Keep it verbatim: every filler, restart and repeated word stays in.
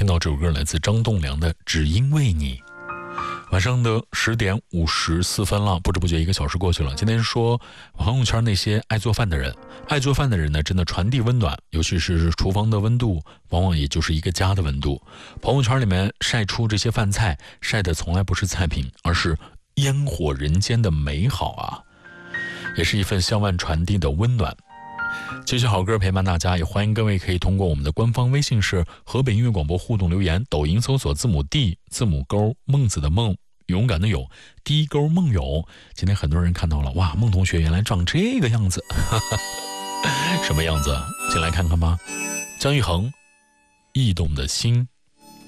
听到这首歌来自张栋梁的《只因为你》。晚上的十点五十四分了，不知不觉一个小时过去了。今天说朋友圈那些爱做饭的人，爱做饭的人呢，真的传递温暖，尤其是厨房的温度，往往也就是一个家的温度。朋友圈里面晒出这些饭菜，晒的从来不是菜品，而是烟火人间的美好啊，也是一份向外传递的温暖。继续好歌陪伴大家，也欢迎各位可以通过我们的官方微信是河北音乐广播互动留言，抖音搜索字母 D 字母勾孟子的孟勇敢的勇第一勾孟勇。今天很多人看到了，哇，孟同学原来长这个样子什么样子进来看看吧。姜育恒驿动的心。